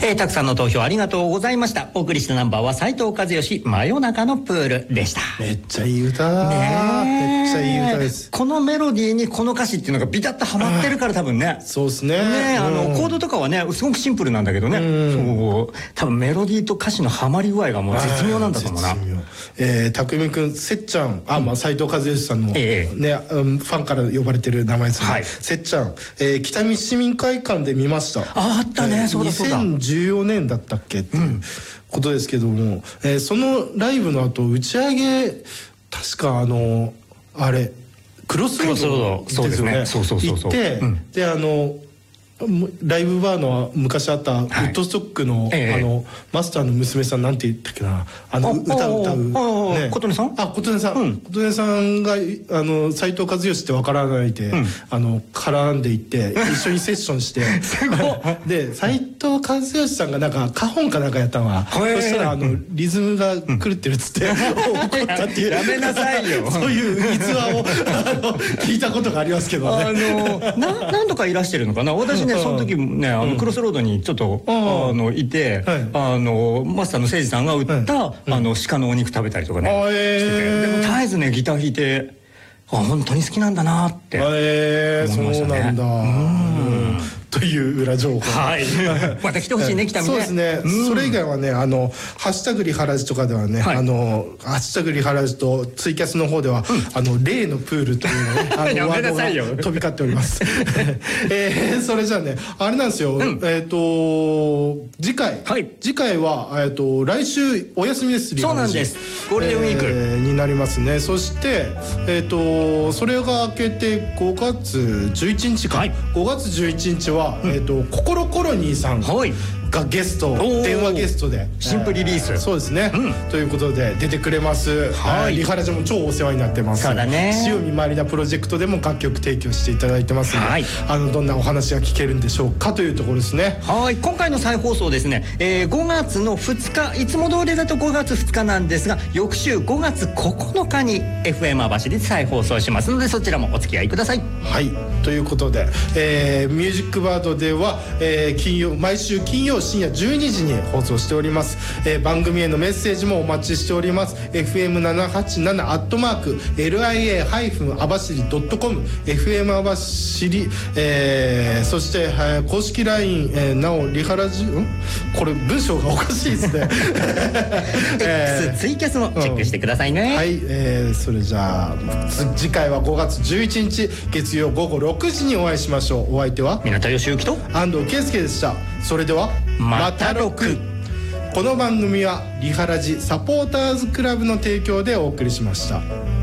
たくさんの投票ありがとうございました。お送りしたナンバーは斉藤和義、真夜中のプールでした。 めっちゃいい歌だめっちゃいい歌です。 このメロディーにこの歌詞っていうのがビタッとハマってるから多分ね。 そうですね。 コードとかはねすごくシンプルなんだけどね。そう多分メロディーと歌詞のハマり具合がもう絶妙なんだと思うな。 匠くん、せっちゃん、斉藤和義さんのね、ファンから呼ばれてる名前ですね。せっちゃん、北見市民会館で見ました。 あったね、そうだそうだ。 2014年だったっけっていうことですけども、そのライブの後打ち上げ、確かあれクロスロードですよね。行って、でライブバーの昔あったウッドストックのマスターの娘さん、なんて言ったっけな、歌う琴音さん、 琴音さんが斉藤和義ってわからないで絡んでいって一緒にセッションしてで斉藤和義さんがなんかカホンかなんかやったのは、そしたらリズムが狂ってるっつって怒ったっていう、 やめなさいよそういう逸話を聞いたことがありますけどね。 何度かいらしてるのかな。私ねその時ねクロスロードにちょっといて、マスターの誠司さんが売った鹿のお肉食べたりとかねしてて、でも絶えずねギター弾いて本当に好きなんだなって思いましたね。 そうなんだという裏情報。 また来てほしいね、北見ね。 そうですね。それ以外はね、ハッシュタグリハラジとかではね、ハッシュタグリハラジとツイキャスの方では例のプールというねワードが飛び交っております。それじゃあね、あれなんですよ。次回は来週お休みです。 そうなんです。ゴールデンウィークになりますね。そしてそれが明けて5月11日か。5月11日はココロコロニーさんがゲスト、電話ゲストで新譜リリース、 そうですね、ということで出てくれます。リハラジも超お世話になってます。 そうだね。 塩見まりなプロジェクトでも楽曲提供していただいてますので、どんなお話が聞けるんでしょうかというところですね。 今回の再放送ですね、5月の2日、いつも通りだと5月2日なんですが、翌週5月9日に FM 網走で再放送しますので、そちらもお付き合いください。 ということで、ミュージックバードでは、毎週金曜深夜12時に放送しております。番組へのメッセージもお待ちしております。fm787@lia-abashiri.com FM 網走、そして、公式 LINE、なおリハラジこれ文章がおかしいですね。 X ツイキャスもチェックしてくださいね。 それじゃあ次回は5月11日月曜午後6時にお会いしましょう。お相手は港義之と安藤圭介でした。それではまた6。 この番組はリハラジサポーターズクラブの提供でお送りしました。